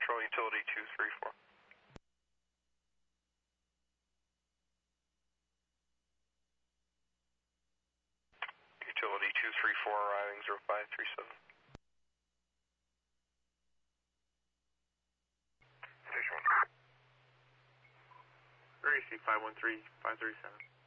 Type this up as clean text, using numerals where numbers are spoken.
Control, Utility 234. Utility 234 arriving 0537. Station 1. RAC 513, 537.